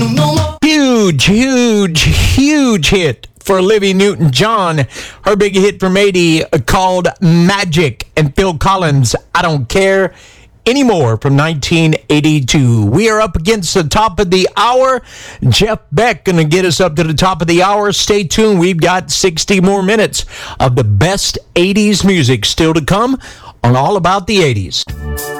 Huge, huge, huge hit for Olivia Newton-John. Her big hit from 80 called Magic, and Phil Collins, I Don't Care Anymore from 1982. We are up against the top of the hour. Jeff Beck going to get us up to the top of the hour. Stay tuned. We've got 60 more minutes of the best 80s music still to come on All About the 80s.